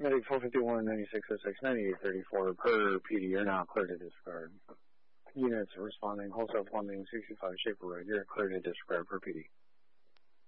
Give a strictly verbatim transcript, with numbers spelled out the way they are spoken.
Medic four fifty-one, ninety-six oh six, ninety-eight thirty-four per P D. You're now clear to discard. Units responding, wholesale plumbing, sixty-five Shaper Road. You're clear to discard per P D.